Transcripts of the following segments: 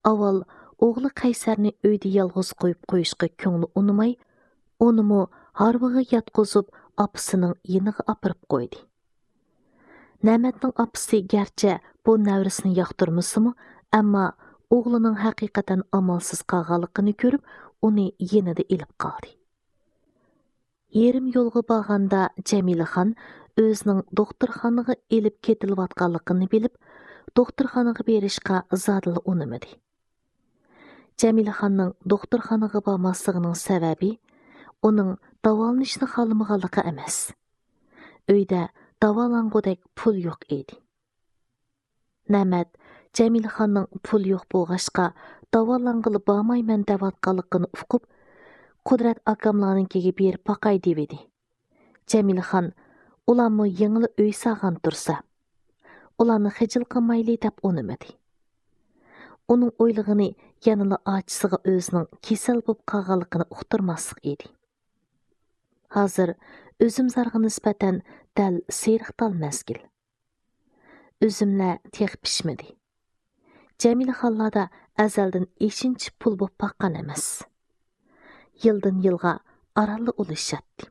Avval oğlu Qaysarni uyda yalğız qo'yib qo'yishga ko'ngli unamay, unimi harbiga yatqizib, apisining yeniga apirib qo'ydi. Na'matning apisi garchi bu navrisini yoqtirmasimi, ammo o'g'lining haqiqatan amalsiz qolganligini ko'rib, uni yenida ilib qoldi. Yerim yo'lga borganda Jamilaxon o'zining doktorxonaga ilib ketilayotganligini bilib, doktorxonaga berishga zodila unamadi. Jamilaxonning doktorxonaga bormasligining sababi uning davolanishni xohlamaganligi emas. Uyda davolangudek pul yo'q edi. Na'mat Jamilaxonning pul yo'q bo'lg'achqa davolang'ili bormayman deyotganligini uqib, Qudrat akamlarnikiga berib boqay dedi. Jamilaxon ularni yengili uy sog'an tursa, ularni xijil qilmayli deb unamadi. Uning o'ylig'ini yanada ochisiga o'zining kasal bo'lib qolganligini uqtirmaslik edi. Hozir o'zimzarga nisbatan dal seriqtal mazgil. O'zimlar teq pishmadi. Jamilaxonlarda azaldan eshinchi pul bo'lib baqqan emas. Yildan yilga aralli ulishatdi.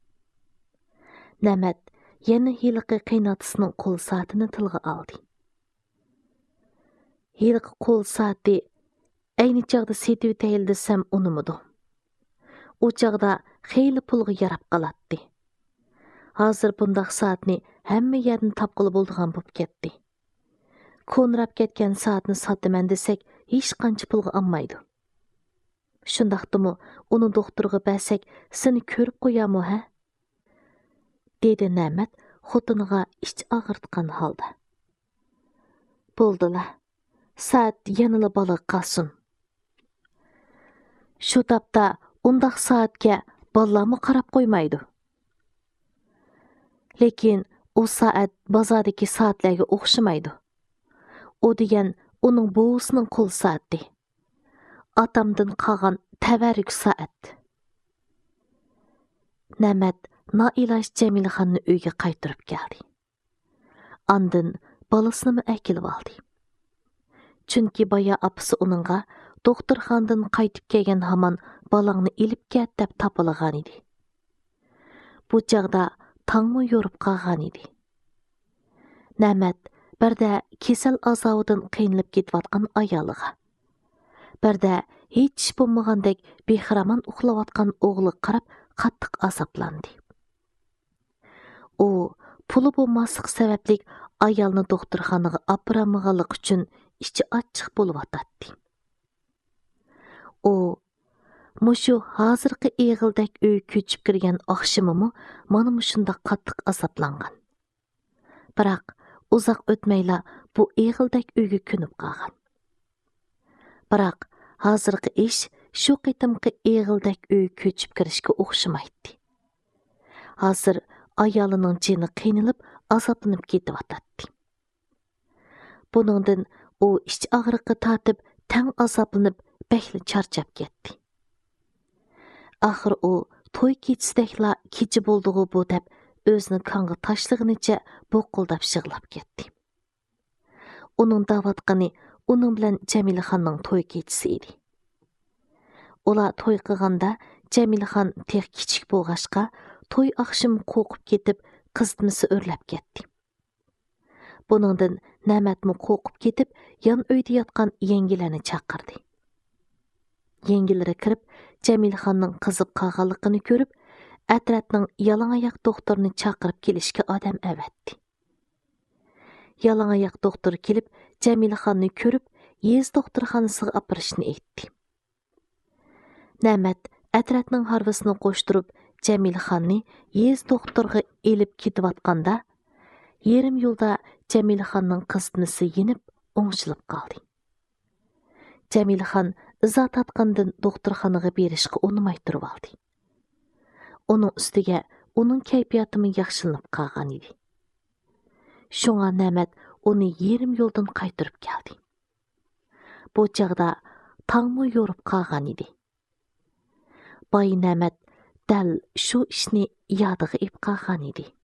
Na'mat yana hiliqi qiynatisining qo'l soatini tilga oldi. Hiliqi qo'l soati ayni chog'da setib o'tayil desam unimidi. U chog'da xeyli pulga yarab qolatdi. Hozir bundaq soatni hamma yerdan topqili bo'ldigan bo'lib ketdi. Ko'nrab ketgan soatni sotaman desak, hech qancha pulga olmaydi. Shundaqdimi, uni doktorga bersak, seni ko'rib qo'yamo, ha? Dedi Na'mat xotiniga ich og'irtgan holda. Bo'ldilar. Soat yanila baliq qolsin. Shu topda undaq soatga bolalarmi qarab qo'ymaydi. Lekin u soat bozordagi soatlarga o'xshamaydi. U degan uning buvisining qo'l soati. Atamdan qolgan tavarruk soat. Na'mat noiloj Jamilaxonni uyga qaytarib keldi. Andin bolasini akilib oldi. Chunki boya apisi uningga doktorxonadan qaytib kelgan hamon balangni ilib ket deb topilgan edi. Bu chog'da tangmi yo'rib qolgan edi. Na'mat birda kasal azobidan qiynalib ketayotgan ayoliga, birda hech bo'lmagandek behramon uxlayotgan o'g'li qarab qattiq azoblandi. U puli bo'lmaslik sababli ayolni doktorxonaga opiramaganlik uchun ichi achchiq bo'lib atadi. U mushu hozirgi eg'ildak uy ko'chib kirgan oqshimimi mana mushundoq qattiq azoblangan. Biroq uzoq o'tmayla bu eg'ildak uyga ko'nib qolgan. Biroq hozirgi ish shu qitimqi eg'ildak uy ko'chib kirishga o'xshamaydi. Hozir ayolining jini qiynalib, azoblanib ketyapti. Buningdan u ich og'riqqa tortib, tang azoblanib, bekli charchab ketdi. Axir u to'y kechisidekla kechi bo'ldig'i bu deb o'zini qonga tashlag'inicha bo'qildab shig'lab ketdi. Uning davatqani uning bilan Jamilaxonning to'y kechisi edi. Ular to'y qilganda Jamilaxon tex kichik bo'lg'achqa to'y oqshimi qo'rqib ketib, qizdimisi o'rlab ketdi. Buningdan Na'matmi qo'rqib ketib, yon uyda yotgan yengilarni chaqirdi. Yengilari kirib, Jamilaxonning qizib qolganligini ko'rib, atratning yalangoyoq doktorini chaqirib kelishga odam avatdi. Yalangoyoq doktor kelib, Jamilaxonni ko'rib, yez doktorxonasiga opirishni aytdi. Na'mat atratning harvisini qo'shtirib, Jamilaxonni yez doktorga elib ketayotganda, yerim yo'lda Jamilaxonning qizdimisi yenib, o'ngshilib qoldi. Jamilaxon izo tatqandan doktorxonaga berishga unamay turib oldi. Uning ustiga uning kayfiyatimi yaxshilanib qolgan edi. Shunga Na'mat uni yerim yo'ldan qaytarib keldi. Bu chog'da tangmi yo'rib qolgan edi. Boy Na'mat dal shu ishni yodiga ib qolgan edi.